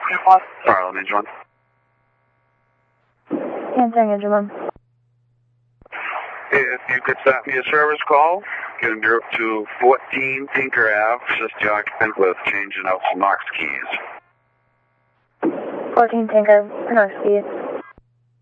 Harlem, engine 1. Answering engine 1. If you could send me a service call, get him to 14 Tinker Ave, assist the occupant with changing out some Knox keys. 14 Tinker, Knox keys.